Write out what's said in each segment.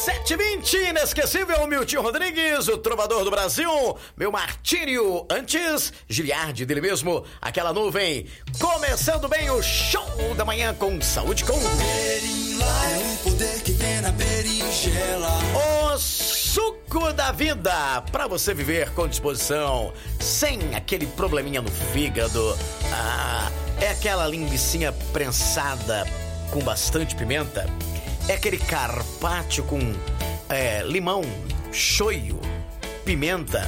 7h20, inesquecível Milton Rodrigues, o trovador do Brasil, meu martírio. Antes, Giliardi, dele mesmo, aquela nuvem. Começando bem o show da manhã com saúde com o poder que tem na berinjela. O suco da vida, pra você viver com disposição, sem aquele probleminha no fígado. É aquela linguicinha prensada com bastante pimenta. É aquele carpaccio com limão, shoyu, pimenta,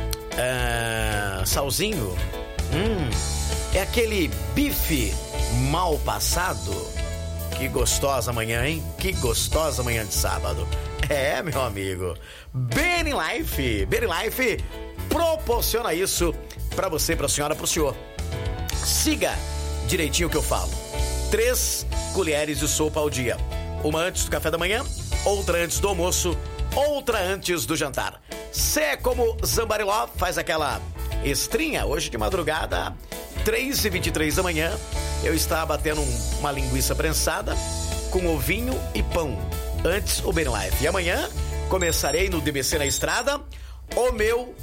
salzinho. É aquele bife mal passado. Que gostosa manhã, hein? Que gostosa manhã de sábado. Meu amigo. Bering Life proporciona isso pra você, pra senhora, pro senhor. Siga direitinho o que eu falo. 3 colheres de sopa ao dia. Uma antes do café da manhã, outra antes do almoço, outra antes do jantar. Cê é como Zambariló, faz aquela estrinha. Hoje de madrugada, 3h23 da manhã, eu estava batendo uma linguiça prensada com ovinho e pão. Antes o Bering Life. E amanhã começarei no DBC na Estrada o meu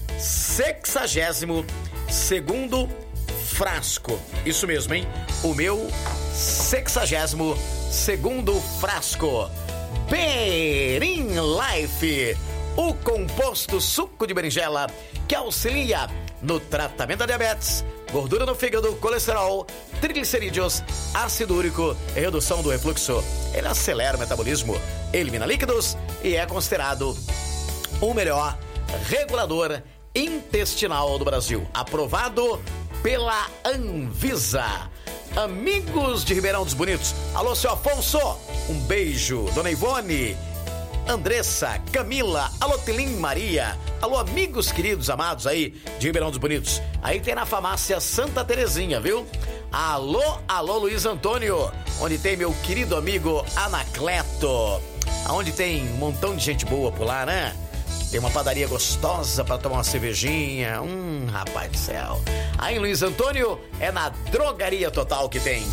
62º frasco. Isso mesmo, hein? O meu 62º frasco. Bering Life, o composto suco de berinjela que auxilia no tratamento da diabetes, gordura no fígado, colesterol, triglicerídeos, ácido úrico e redução do refluxo. Ele acelera o metabolismo, elimina líquidos e é considerado o melhor regulador intestinal do Brasil. Aprovado pela Anvisa. Amigos de Ribeirão dos Bonitos, alô, seu Afonso, um beijo. Dona Ivone, Andressa, Camila, alô, Telim Maria, alô, amigos queridos, amados aí de Ribeirão dos Bonitos. Aí tem na farmácia Santa Terezinha, viu? Alô, Luiz Antônio, onde tem meu querido amigo Anacleto, onde tem um montão de gente boa por lá, né? Tem uma padaria gostosa pra tomar uma cervejinha. Rapaz do céu. Aí em Luiz Antônio é na Drogaria Total que tem.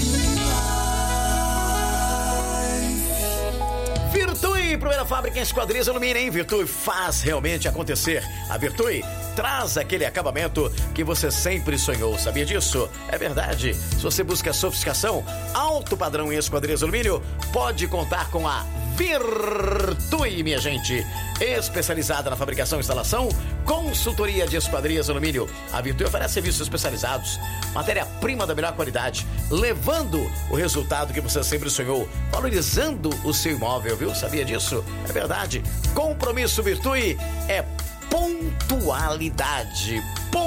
Virtue, primeira fábrica em esquadrias alumínio, hein? Virtue faz realmente acontecer. A Virtue traz aquele acabamento que você sempre sonhou. Sabia disso? É verdade. Se você busca sofisticação, alto padrão em esquadrias alumínio, pode contar com a Virtue, minha gente. Especializada na fabricação e instalação, consultoria de esquadrias alumínio. A Virtue oferece serviços especializados, matéria-prima da melhor qualidade, levando o resultado que você sempre sonhou, valorizando o seu imóvel, viu? Sabia disso? É verdade. Compromisso Virtue é pontualidade.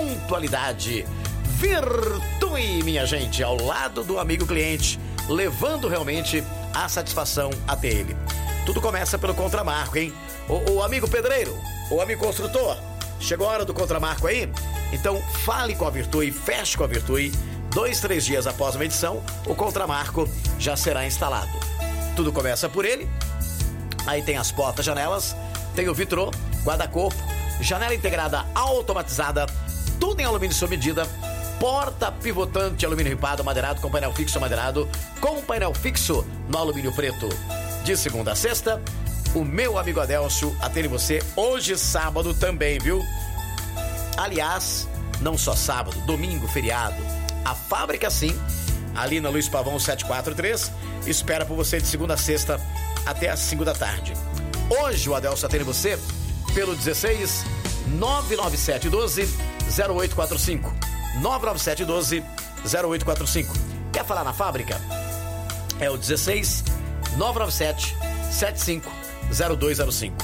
Virtue, minha gente, ao lado do amigo cliente, levando realmente a satisfação até ele. Tudo começa pelo contramarco, hein? O amigo pedreiro, o amigo construtor, chegou a hora do contramarco aí? Então fale com a Virtue, feche com a Virtue. 2-3 dias após a medição, o contramarco já será instalado. Tudo começa por ele. Aí tem as portas, janelas, tem o vitrô, guarda-corpo, janela integrada automatizada, tudo em alumínio sob medida, porta pivotante alumínio ripado, madeirado, com painel fixo madeirado, com painel fixo no alumínio preto. De segunda a sexta, o meu amigo Adélcio atende você hoje sábado também, viu? Aliás, não só sábado, domingo, feriado. A fábrica sim, ali na Luiz Pavão 743, espera por você de segunda a sexta até as 5 da tarde. Hoje o Adélcio atende você pelo 16 997 12 0845. 997 12 0845. Quer falar na fábrica? É o 16 997 75 0205.